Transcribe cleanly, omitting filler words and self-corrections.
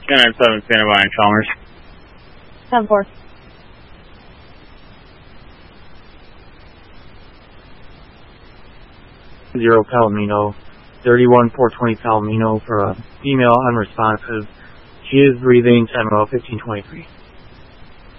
1097 standing by in Chalmers. 10-4. Zero Palomino, 31-420 Palomino for a female unresponsive. She is breathing, time 1523.